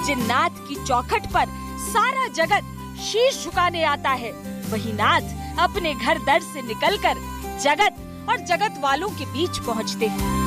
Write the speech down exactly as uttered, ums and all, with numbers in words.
जिन नाथ की चौखट पर सारा जगत शीश झुकाने आता है, वही नाथ अपने घर दर से निकलकर जगत और जगत वालों के बीच पहुँचते हैं।